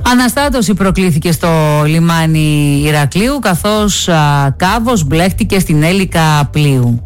Αναστάτωση προκλήθηκε στο λιμάνι Ηρακλείου, καθώς κάβος μπλέχτηκε στην έλικα πλοίου.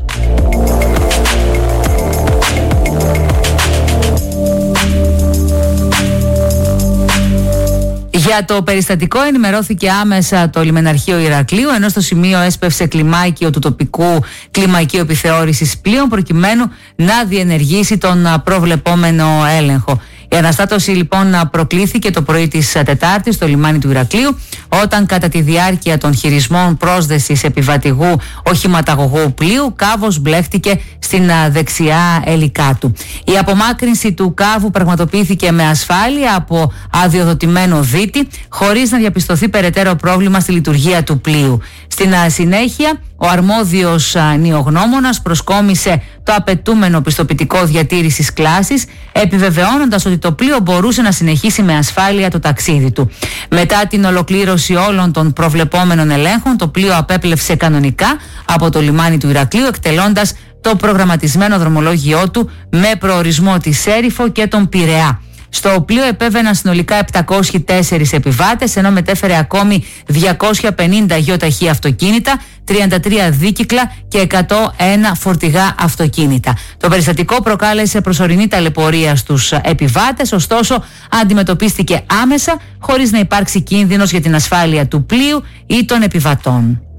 Για το περιστατικό ενημερώθηκε άμεσα το λιμεναρχείο Ηρακλείου, ενώ στο σημείο έσπευσε κλιμάκιο του τοπικού κλιμακίου επιθεώρησης πλοίων προκειμένου να διενεργήσει τον προβλεπόμενο έλεγχο. Η αναστάτωση λοιπόν προκλήθηκε το πρωί της Τετάρτης στο λιμάνι του Ηρακλείου, όταν κατά τη διάρκεια των χειρισμών πρόσδεσης επιβατηγού οχηματαγωγού πλοίου, κάβος μπλέχτηκε στην δεξιά ελικά του. Η απομάκρυνση του κάβου πραγματοποιήθηκε με ασφάλεια από αδειοδοτημένο δίτη, χωρίς να διαπιστωθεί περαιτέρω πρόβλημα στη λειτουργία του πλοίου. Στην συνέχεια, ο αρμόδιος νιογνώμονας προσκόμισε το απαιτούμενο πιστοποιητικό διατήρησης κλάσης, επιβεβαιώνοντας ότι το πλοίο μπορούσε να συνεχίσει με ασφάλεια το ταξίδι του. Μετά την ολοκλήρωση όλων των προβλεπόμενων ελέγχων, το πλοίο απέπλευσε κανονικά από το λιμάνι του Ηρακλείου, εκτελώντας το προγραμματισμένο δρομολόγιό του με προορισμό τη Σέριφο και τον Πειραιά. Στο πλοίο επέβαιναν συνολικά 704 επιβάτες, ενώ μετέφερε ακόμη 250 γεωταχή αυτοκίνητα, 33 δίκυκλα και 101 φορτηγά αυτοκίνητα. Το περιστατικό προκάλεσε προσωρινή ταλαιπωρία στους επιβάτες, ωστόσο αντιμετωπίστηκε άμεσα, χωρίς να υπάρξει κίνδυνος για την ασφάλεια του πλοίου ή των επιβατών.